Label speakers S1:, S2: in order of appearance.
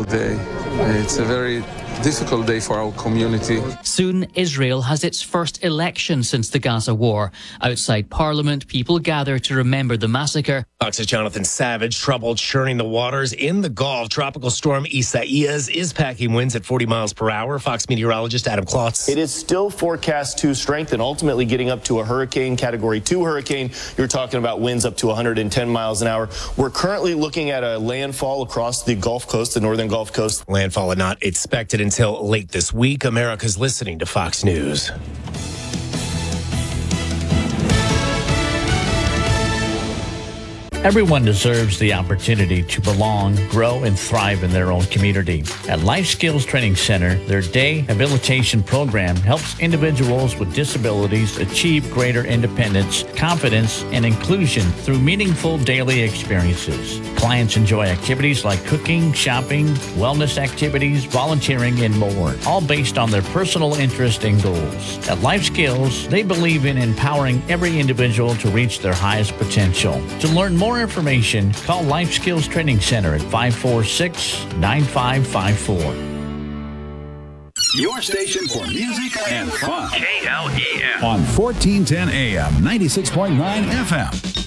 S1: day. It's a very difficult day for our community.
S2: Soon, Israel has its first election since the Gaza war. Outside Parliament, people gather to remember the massacre.
S3: Fox's Jonathan Savage, troubled churning the waters in the Gulf. Tropical storm Isaias is packing winds at 40 miles per hour. Fox meteorologist Adam Klotz.
S4: It is still forecast to strengthen, ultimately getting up to a hurricane, Category 2 hurricane. You're talking about winds up to 110 miles an hour. We're currently looking at a landfall across the Gulf Coast, the northern Gulf Coast.
S3: Landfall not expected until late this week. America's listening to Fox News.
S5: Everyone deserves the opportunity to belong, grow, and thrive in their own community. At Life Skills Training Center, their day habilitation program helps individuals with disabilities achieve greater independence, confidence, and inclusion through meaningful daily experiences. Clients enjoy activities like cooking, shopping, wellness activities, volunteering, and more, all based on their personal interest and goals. At Life Skills, they believe in empowering every individual to reach their highest potential. To learn more information, call Life Skills Training Center at 546-9554.
S6: Your station for music and fun.
S7: KLEM.
S6: On 1410 AM, 96.9 FM.